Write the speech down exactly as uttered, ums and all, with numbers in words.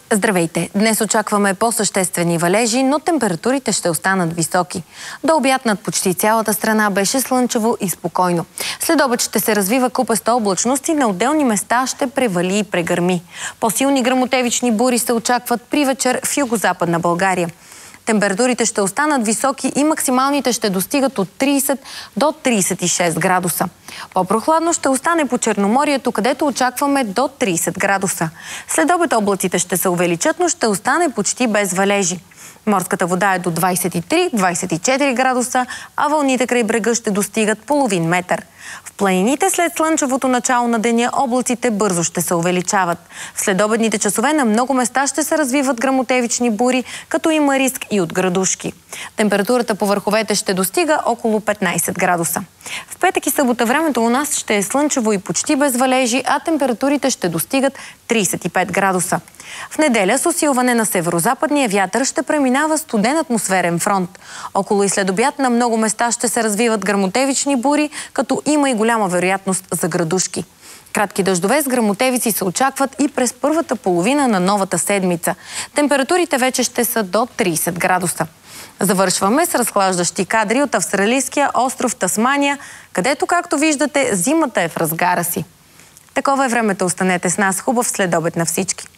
Здравейте! Днес очакваме по-съществени валежи, но температурите ще останат високи. До обяд над почти цялата страна беше слънчево и спокойно. След обед ще се развива купеста облачност и на отделни места ще превали и прегърми. По-силни гръмотевични бури се очакват при вечер в югозападна България. Температурите ще останат високи и максималните ще достигат от трийсет до трийсет и шест градуса. По-прохладно ще остане по Черноморието, където очакваме до трийсет градуса. След обед облаците ще се увеличат, но ще остане почти без валежи. Морската вода е до двайсет и три до двайсет и четири градуса, а вълните край брега ще достигат половин метър. В планините след слънчевото начало на деня облаците бързо ще се увеличават. В следобедните часове на много места ще се развиват гръмотевични бури, като има риск и от градушки. Температурата по върховете ще достига около петнайсет градуса. В петък и събота времето у нас ще е слънчево и почти без валежи, а температурите ще достигат трийсет и пет градуса. В неделя с усилване на северозападния вятър ще преминава студен атмосферен фронт. Около и след обяд на много места ще се развиват гръмотевични бури, като има и голяма вероятност за градушки. Кратки дъждове с гръмотевици се очакват и през първата половина на новата седмица. Температурите вече ще са до трийсет градуса. Завършваме с разхлаждащи кадри от австралийския остров Тасмания, където, както виждате, зимата е в разгара си. Такова е времето. Останете с нас. Хубав следобед на всички!